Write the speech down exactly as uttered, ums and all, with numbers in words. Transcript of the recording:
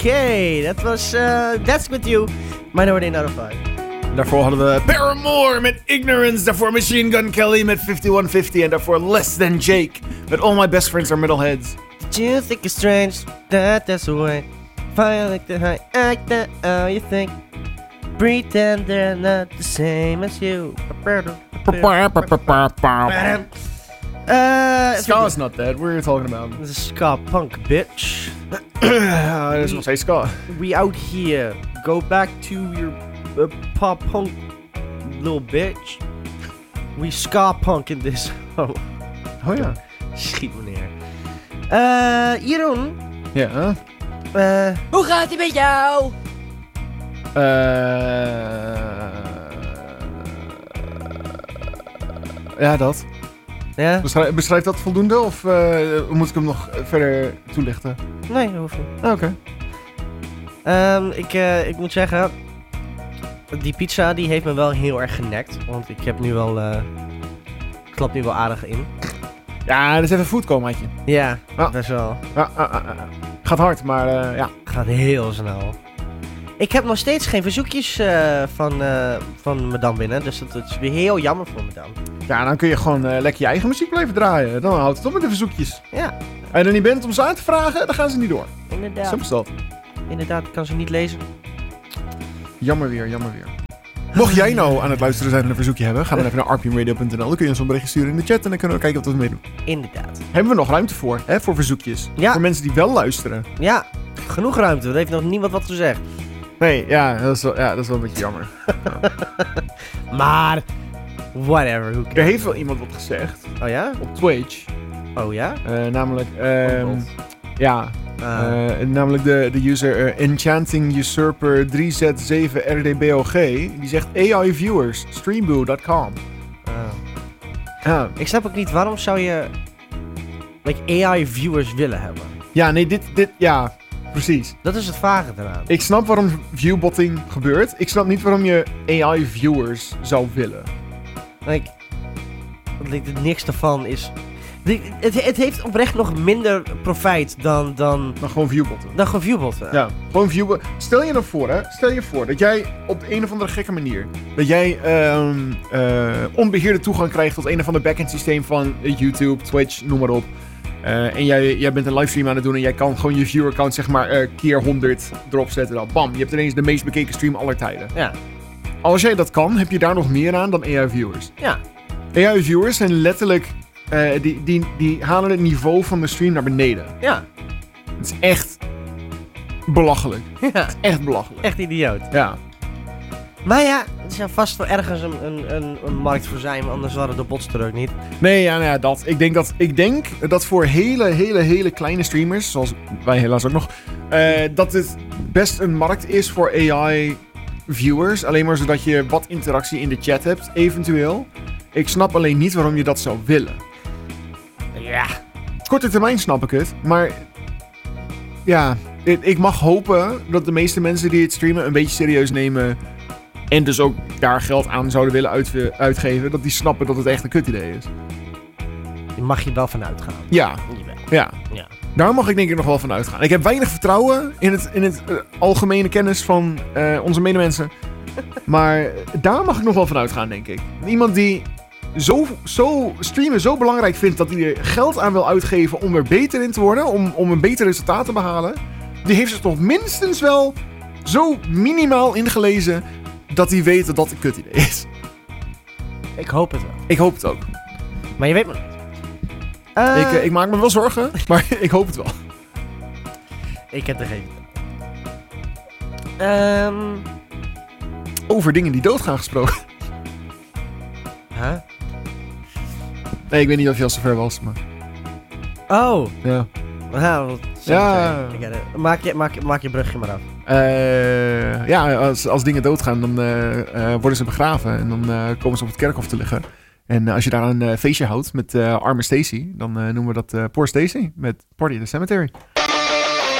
Okay, dat was uh, That's With You, Minority Notified. Daarvoor hadden we Paramore met Ignorance. Daarvoor Machine Gun Kelly met fifty-one fifty. En daarvoor Less Than Jake met All My Best Friends Are Metalheads. Did you think it's strange that that's the way? Fire like the high act that how you think. Pretend they're not the same as you. Uh, Ska is not that. What are you talking about? This is ska punk, bitch. uh, dat is nog steeds ska. We out here. Go back to your uh, pop punk, little bitch. We ska punk in this. Oh, oh ja. Schiet me neer. Uh, Jeroen. Ja. Huh? Uh, Hoe gaat het met jou? Uh, ja, dat. Ja? Beschrijf, beschrijft dat voldoende of uh, moet ik hem nog verder toelichten? Nee, dat hoeft niet. Ah, Oké. Okay. Um, ik, uh, ik moet zeggen, die pizza die heeft me wel heel erg genekt. Want ik heb nu wel, uh, ik klap nu wel aardig in. Ja, dat is even foodcomaatje. Ja, ah. best wel. Ah, ah, ah, ah. Gaat hard, maar uh, ja. Gaat heel snel. Ik heb nog steeds geen verzoekjes uh, van, uh, van madame binnen. Dus dat, dat is weer heel jammer voor madame. Ja, dan kun je gewoon uh, lekker je eigen muziek blijven draaien. Dan houdt het op met de verzoekjes. Ja. En er niet bent om ze aan te vragen, dan gaan ze niet door. Inderdaad. Zo is dat. Inderdaad, ik kan ze niet lezen. Jammer weer, jammer weer. Mocht jij nou aan het luisteren zijn en een verzoekje hebben, ga dan even naar r p m radio punt n l. Dan kun je ons een berichtje sturen in de chat en dan kunnen we kijken wat we mee doen. Inderdaad. Hebben we nog ruimte voor, hè, voor verzoekjes? Ja. Voor mensen die wel luisteren. Ja, genoeg ruimte. Er heeft nog niemand wat gezegd. Nee, ja, dat is wel, ja, dat is wel een beetje jammer. Ja. Maar, whatever. Who er heeft wel iemand wat gezegd. Oh ja? Op Twitch. Oh ja? Uh, namelijk, um, oh ja, uh. Uh, namelijk de, de user uh, Enchanting Usurper drie z zeven R D B O G. Die zegt A I viewers, streamboo dot com. Uh. Ja. Ik snap ook niet, waarom zou je like, A I viewers willen hebben? Ja, nee, dit, dit, ja, precies. Dat is het vage eraan. Ik snap waarom viewbotting gebeurt. Ik snap niet waarom je A I viewers zou willen. Like, like, niks daarvan is... Het, het heeft oprecht nog minder profijt dan... Dan, dan gewoon viewbotten. Dan gewoon viewbotten. Ja, gewoon viewbotten. Stel je nou voor, hè. Stel je voor dat jij op een of andere gekke manier... Dat jij um, uh, onbeheerde toegang krijgt tot een of ander backend systeem van YouTube, Twitch, noem maar op. Uh, en jij, jij bent een livestream aan het doen en jij kan gewoon je viewer account zeg maar uh, keer honderd erop zetten. Dan bam, je hebt ineens de meest bekeken stream aller tijden. Ja. Als jij dat kan, heb je daar nog meer aan dan A I viewers. Ja. A I viewers zijn letterlijk... Uh, die, die, die halen het niveau van de stream naar beneden. Ja. Het is echt belachelijk. Ja. Het is echt belachelijk. Echt idioot. Ja. Maar ja, er zou vast wel ergens een, een, een, een markt voor zijn, anders waren de bots er ook niet. Nee, ja, nou ja, dat. Ik denk dat, ik denk dat voor hele, hele, hele kleine streamers, zoals wij helaas ook nog, uh, dat het best een markt is voor A I viewers. Alleen maar zodat je wat interactie in de chat hebt, eventueel. Ik snap alleen niet waarom je dat zou willen. Ja. Korte termijn snap ik het, maar ja, ik mag hopen dat de meeste mensen die het streamen een beetje serieus nemen en dus ook daar geld aan zouden willen uit, uitgeven, dat die snappen dat het echt een kut idee is. Daar mag je wel van uitgaan. Ja. Ja. Ja. Daar mag ik denk ik nog wel van uitgaan. Ik heb weinig vertrouwen in het, in het uh, algemene kennis van uh, onze medemensen. Maar daar mag ik nog wel van uitgaan, denk ik. Iemand die zo, zo streamen zo belangrijk vindt dat hij er geld aan wil uitgeven om er beter in te worden, om, om een beter resultaat te behalen, die heeft zich toch minstens wel zo minimaal ingelezen dat hij weet dat dat een kut idee is. Ik hoop het wel. Ik hoop het ook. Maar je weet maar niet. Uh, ik, uh, ik maak me wel zorgen, maar ik hoop het wel. Ik heb er geen. Um... Over dingen die doodgaan gesproken. Huh? Nee, ik weet niet of je al zover was, maar... Oh. Ja. Nou, ja. Maak je, maak, maak je brugje maar af. Uh, ja, als, als dingen doodgaan, dan uh, uh, worden ze begraven. En dan uh, komen ze op het kerkhof te liggen. En uh, als je daar een uh, feestje houdt met uh, arme Stacy, dan uh, noemen we dat uh, Poor Stacy met Party at the Cemetery.